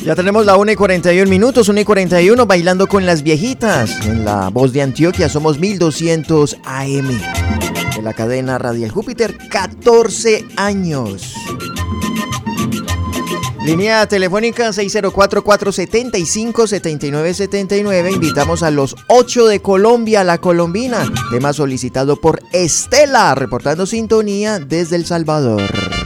Ya tenemos la 1:41, 1:41, bailando con las viejitas. En la voz de Antioquia somos 1200 AM. De la cadena Radial Júpiter, 14 años. Línea telefónica 604-475-7979. Invitamos a los 8 de Colombia, La Colombina. Tema solicitado por Estela, reportando sintonía desde El Salvador.